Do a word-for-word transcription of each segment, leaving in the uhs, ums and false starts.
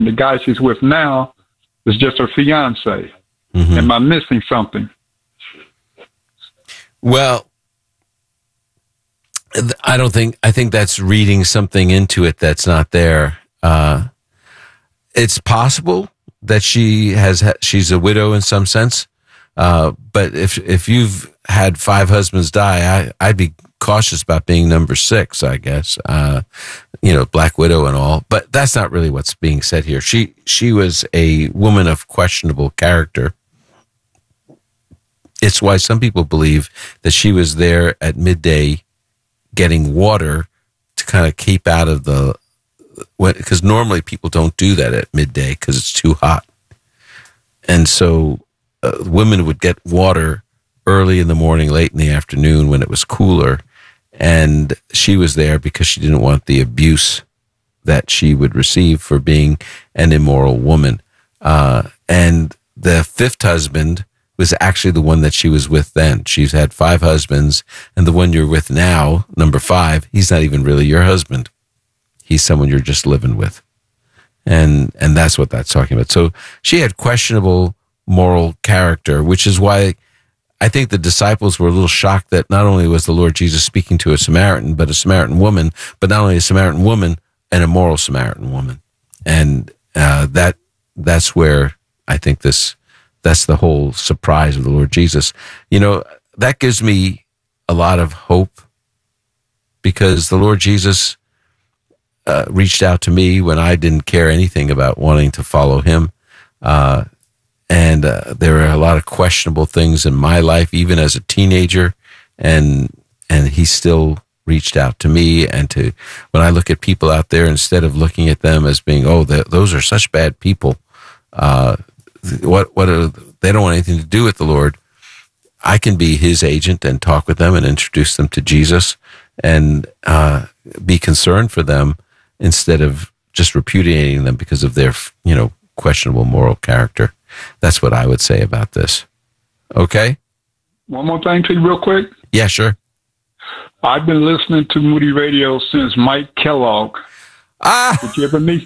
the guy she's with now is just her fiance. Mm-hmm. Am I missing something? Well, I don't think, I think that's reading something into it that's not there. Uh, it's possible that she has, she's a widow in some sense. Uh, but if, if you've had five husbands die, I, I'd be cautious about being number six, I guess. Uh, you know, Black Widow and all, but that's not really what's being said here. She, she was a woman of questionable character. It's why some people believe that she was there at midday getting water to kind of keep out of the, because normally people don't do that at midday because it's too hot. And so uh, women would get water early in the morning, late in the afternoon when it was cooler. And she was there because she didn't want the abuse that she would receive for being an immoral woman. Uh, and the fifth husband was actually the one that she was with then. She's had five husbands, and the one you're with now, number five, he's not even really your husband. He's someone you're just living with. And and that's what that's talking about. So she had questionable moral character, which is why I think the disciples were a little shocked that not only was the Lord Jesus speaking to a Samaritan, but a Samaritan woman, but not only a Samaritan woman, an immoral Samaritan woman. And uh, that that's where I think this, that's the whole surprise of the Lord Jesus. You know, that gives me a lot of hope because the Lord Jesus uh, reached out to me when I didn't care anything about wanting to follow him. Uh, and uh, there are a lot of questionable things in my life, even as a teenager. And, and he still reached out to me. And to, when I look at people out there, instead of looking at them as being, oh, those are such bad people, uh, what, what are, they don't want anything to do with the Lord. I can be his agent and talk with them and introduce them to Jesus and uh, be concerned for them instead of just repudiating them because of their, you know, questionable moral character. That's what I would say about this. Okay? One more thing to you real quick. Yeah, sure. I've been listening to Moody Radio since Mike Kellogg. Ah! Did you ever meet?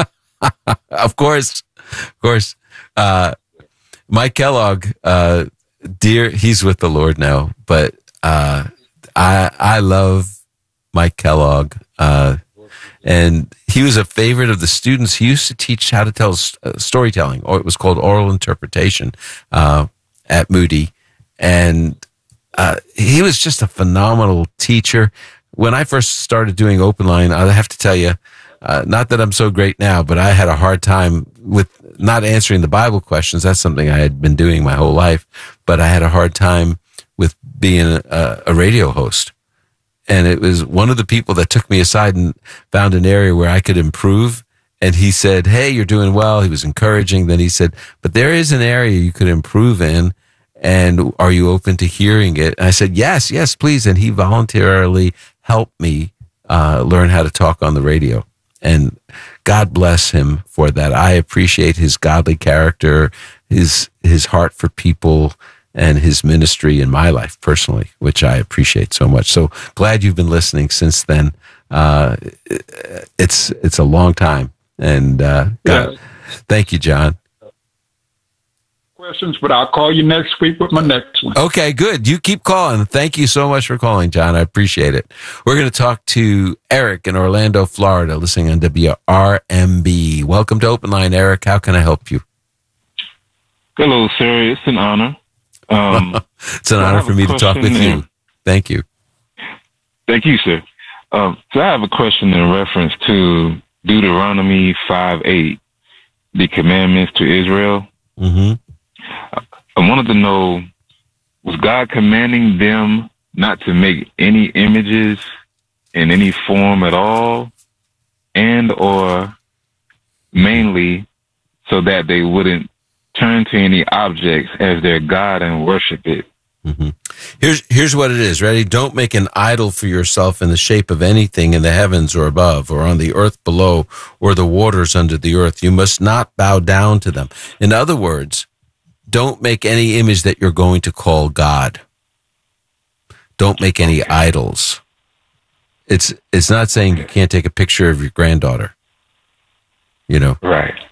Of course. Of course. Uh, Mike Kellogg, uh, dear, he's with the Lord now, but uh, I I love Mike Kellogg. Uh, and he was a favorite of the students. He used to teach how to tell uh, storytelling, or it was called oral interpretation uh, at Moody. And uh, he was just a phenomenal teacher. When I first started doing Open Line, I have to tell you, uh, not that I'm so great now, but I had a hard time with not answering the Bible questions. That's something I had been doing my whole life, but I had a hard time with being a, a radio host. And it was one of the people that took me aside and found an area where I could improve. And he said, hey, you're doing well. He was encouraging. Then he said, but there is an area you could improve in. And are you open to hearing it? And I said, yes, yes, please. And he voluntarily helped me uh, learn how to talk on the radio. And God bless him for that. I appreciate his godly character, his his heart for people, and his ministry in my life personally, which I appreciate so much. So glad you've been listening since then. Uh, it's it's a long time, and uh, God, yeah. Thank you, John. Questions, but I'll call you next week with my next one. Okay, good. You keep calling. Thank you so much for calling, John. I appreciate it. We're going to talk to Eric in Orlando, Florida, listening on W R M B. Welcome to Open Line, Eric. How can I help you? Hello, sir. It's an honor. Um, it's an honor for me to talk with you. Thank you. Thank you, sir. Um, so I have a question in reference to Deuteronomy five eight, the commandments to Israel. Mm-hmm. I wanted to know, was God commanding them not to make any images in any form at all, and or mainly so that they wouldn't turn to any objects as their God and worship it? Mm-hmm. Here's here's what it is. Ready? Don't make an idol for yourself in the shape of anything in the heavens or above, or on the earth below, or the waters under the earth. You must not bow down to them. In other words, don't make any image that you're going to call God. Don't make any okay. idols. It's it's not saying you can't take a picture of your granddaughter. you know. Right.